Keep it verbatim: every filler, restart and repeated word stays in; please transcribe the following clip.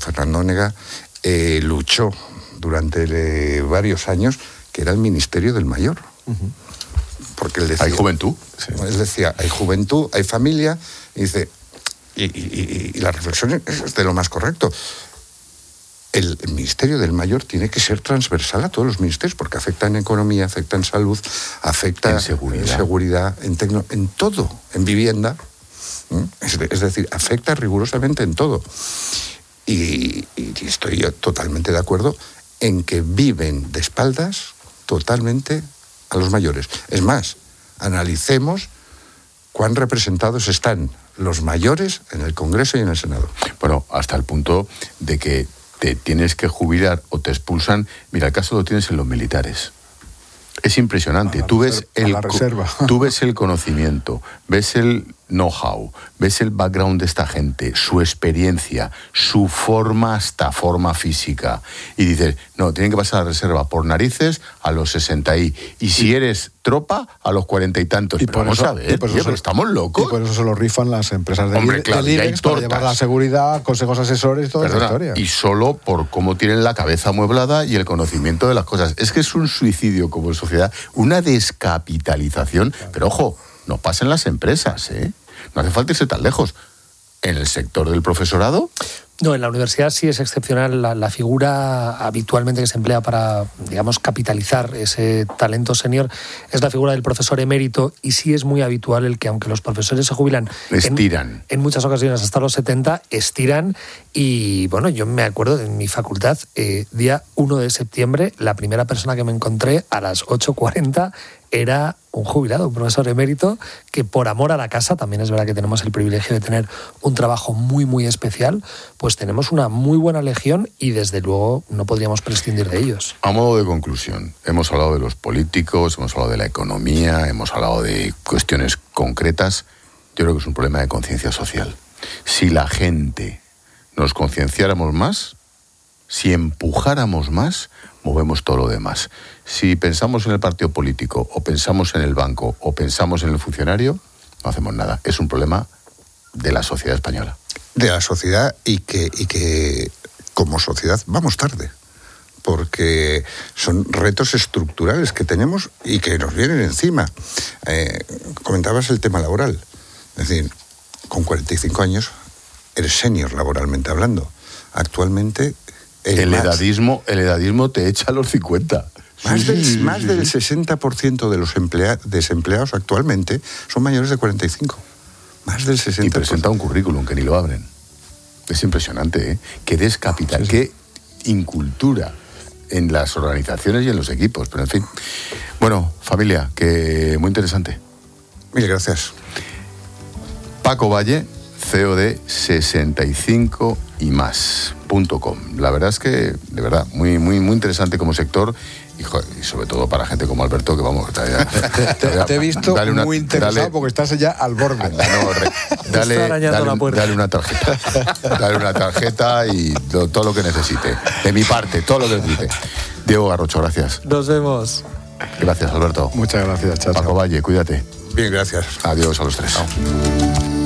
Fernando Onega, eh, luchó durante eh, varios años, que era el Ministerio del Mayor. Uh-huh. Porque él decía, ¿hay juventud? Sí. Él decía, hay juventud, hay familia, y dice, y, y, y la reflexión es de lo más correcto. El, el Ministerio del Mayor tiene que ser transversal a todos los ministerios, porque afecta en economía, afecta en salud, afecta en seguridad, en, seguridad, en, tecno, en todo, en vivienda. Es, es decir, afecta rigurosamente en todo. Y, y estoy totalmente de acuerdo en que viven de espaldas totalmente a los mayores. Es más, analicemos cuán representados están los mayores en el Congreso y en el Senado. Bueno, hasta el punto de que te tienes que jubilar o te expulsan. Mira, el caso lo tienes en los militares. Es impresionante. Tú ves, el, tú ves el conocimiento, ves el know-how, ves el background de esta gente, su experiencia, su forma, hasta forma física. Y dices, no, tienen que pasar a la reserva por narices a los sesenta y... Y si y, eres tropa, a los cuarenta y tantos. Y pero por vamos eso, a ver, por eso tío, se, pero estamos locos. Y por eso se lo rifan las empresas de Hombre, claro, del IBEX para llevar la seguridad, consejos asesores y toda esa historia. Y solo por cómo tienen la cabeza amueblada y el conocimiento de las cosas. Es que es un suicidio como sociedad, una descapitalización. Claro. Pero ojo, no pasa en las empresas, ¿eh? No hace falta irse tan lejos. ¿En el sector del profesorado? No, en la universidad sí es excepcional la, la figura habitualmente que se emplea para, digamos, capitalizar ese talento senior es la figura del profesor emérito, y sí es muy habitual el que, aunque los profesores se jubilan estiran en, en muchas ocasiones hasta los setenta, estiran. Y bueno, yo me acuerdo de mi facultad, eh, día uno de septiembre, la primera persona que me encontré a las ocho cuarenta era un jubilado, un profesor emérito, que por amor a la casa, también es verdad que tenemos el privilegio de tener un trabajo muy, muy especial, pues tenemos una muy buena legión y desde luego no podríamos prescindir de ellos. A modo de conclusión, hemos hablado de los políticos, hemos hablado de la economía, hemos hablado de cuestiones concretas. Yo creo que es un problema de conciencia social. Si la gente nos concienciáramos más, si empujáramos más, movemos todo lo demás. Si pensamos en el partido político, o pensamos en el banco, o pensamos en el funcionario, no hacemos nada. Es un problema de la sociedad española. De la sociedad y que, y que como sociedad vamos tarde. Porque son retos estructurales que tenemos y que nos vienen encima. Eh, comentabas el tema laboral. Es decir, con cuarenta y cinco años eres senior laboralmente hablando. Actualmente... El, el, edadismo, el edadismo te echa a los cincuenta. Más del, sí, más sí, del sí. sesenta por ciento de los emplea, desempleados actualmente son mayores de cuarenta y cinco. Más del sesenta por ciento. Y presenta un currículum que ni lo abren. Es impresionante, ¿eh? Qué descapital, sí, sí. Qué incultura en las organizaciones y en los equipos. Pero en fin. Bueno, familia, que muy interesante. Mil gracias. Paco Valle, C E O de sesenta y cinco y más punto com. La verdad es que, de verdad, muy, muy, muy interesante como sector y, joder, y sobre todo para gente como Alberto, que vamos... Ya, te, te, te he visto una, muy interesado dale, porque estás ya al borde. Anda, no, re, dale, dale, dale una tarjeta. Dale una tarjeta y lo, todo lo que necesite. De mi parte, todo lo que necesite. Diego Garrocho, gracias. Nos vemos. Gracias, Alberto. Muchas gracias, chao. Paco Valle, cuídate. Bien, gracias. Adiós a los tres. Chao.